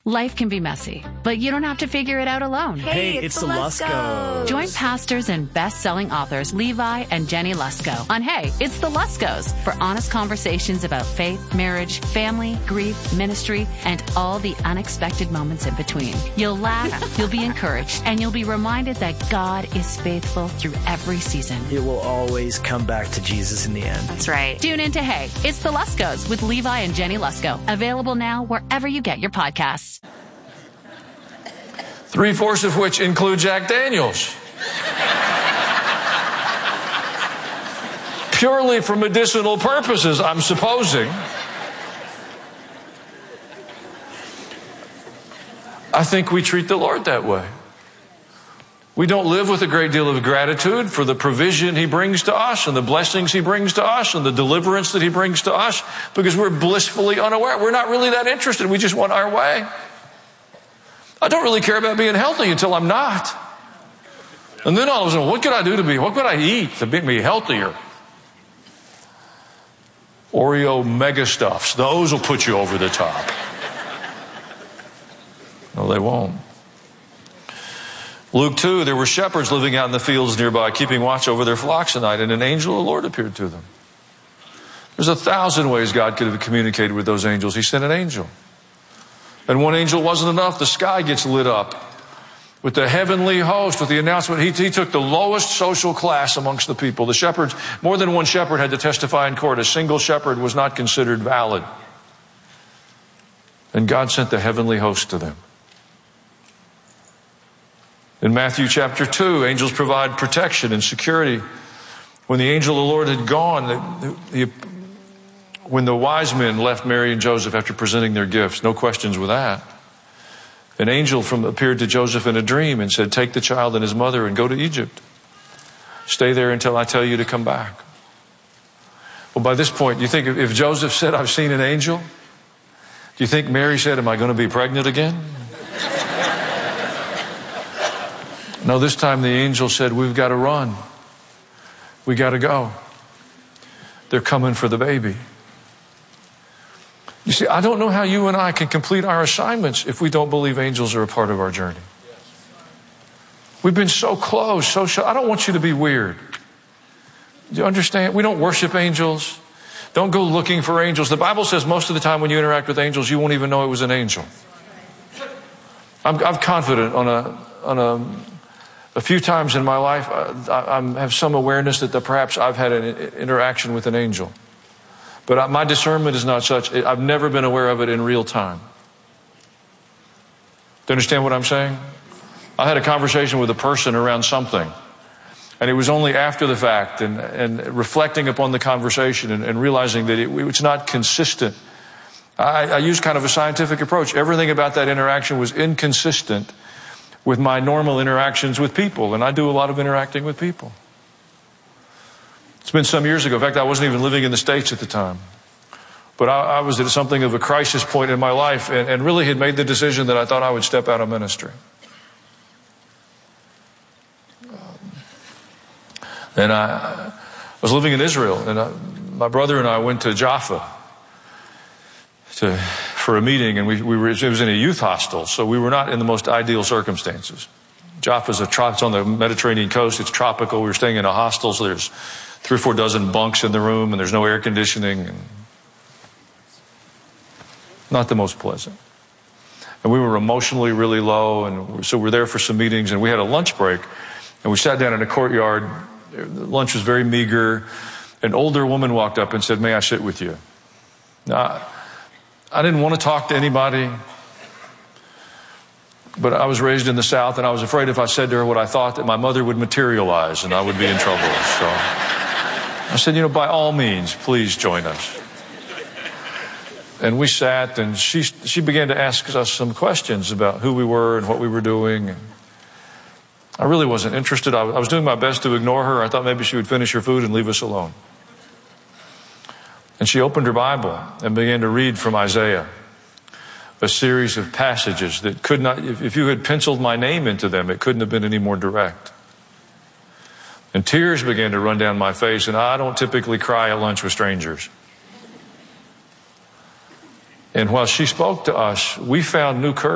Life can be messy, but you don't have to figure it out alone. Hey, it's the Luskos. Join pastors and best-selling authors Levi and Jenny Lusko on Hey, It's the Luskos for honest conversations about faith, marriage, family, grief, ministry, and all the unexpected moments in between. You'll laugh, you'll be encouraged, and you'll be reminded that God is faithful through every season. It will always come back to Jesus in the end. That's right. Tune in to Hey, It's the Luskos with Levi and Jenny Lusko. Available now wherever you get your podcasts. 3/4 of which include Jack Daniels. Purely for medicinal purposes, I'm supposing. I think we treat the Lord that way. We don't live with a great deal of gratitude for the provision He brings to us and the blessings He brings to us and the deliverance that He brings to us because we're blissfully unaware. We're not really that interested. We just want our way. I don't really care about being healthy until I'm not. And then all of a sudden, what could I eat to make me healthier? Oreo mega stuffs. Those will put you over the top. No, they won't. Luke 2, there were shepherds living out in the fields nearby, keeping watch over their flocks at night, and an angel of the Lord appeared to them. There's 1,000 ways God could have communicated with those angels. He sent an angel. And one angel wasn't enough. The sky gets lit up with the heavenly host, with the announcement. He took the lowest social class amongst the people. The shepherds, more than one shepherd had to testify in court. A single shepherd was not considered valid. And God sent the heavenly host to them. In Matthew chapter 2, angels provide protection and security. When the angel of the Lord had gone, when the wise men left Mary and Joseph after presenting their gifts, no questions with that. An angel appeared to Joseph in a dream and said, take the child and his mother and go to Egypt. Stay there until I tell you to come back. Well, by this point, do you think if Joseph said, I've seen an angel, do you think Mary said, am I going to be pregnant again? No, this time the angel said, we've got to run. We got to go. They're coming for the baby. You see, I don't know how you and I can complete our assignments if we don't believe angels are a part of our journey. We've been so close, I don't want you to be weird. Do you understand? We don't worship angels. Don't go looking for angels. The Bible says most of the time when you interact with angels, you won't even know it was an angel. I'm confident on a few times in my life, I have some awareness that perhaps I've had an interaction with an angel. But my discernment is not such. I've never been aware of it in real time. Do you understand what I'm saying? I had a conversation with a person around something. And it was only after the fact and reflecting upon the conversation and realizing that it's not consistent. I used kind of a scientific approach. Everything about that interaction was inconsistent with my normal interactions with people. And I do a lot of interacting with people. It's been some years ago. In fact, I wasn't even living in the States at the time. But I was at something of a crisis point in my life and really had made the decision that I thought I would step out of ministry. And I was living in Israel, and my brother and I went to Jaffa for a meeting, and it was in a youth hostel, so we were not in the most ideal circumstances. Jaffa's it's on the Mediterranean coast. It's tropical. We were staying in a hostel, so there's 3 or 4 dozen bunks in the room, and there's no air conditioning. And not the most pleasant. And we were emotionally really low, and so we're there for some meetings, and we had a lunch break, and we sat down in a courtyard. Lunch was very meager. An older woman walked up and said, may I sit with you? Now, I didn't want to talk to anybody, but I was raised in the South, and I was afraid if I said to her what I thought that my mother would materialize and I would be in trouble. So I said, by all means, please join us. And we sat, and she began to ask us some questions about who we were and what we were doing. I really wasn't interested. I was doing my best to ignore her. I thought maybe she would finish her food and leave us alone. And she opened her Bible and began to read from Isaiah, a series of passages that could not, if you had penciled my name into them, it couldn't have been any more direct. And tears began to run down my face, and I don't typically cry at lunch with strangers. And while she spoke to us, we found new courage.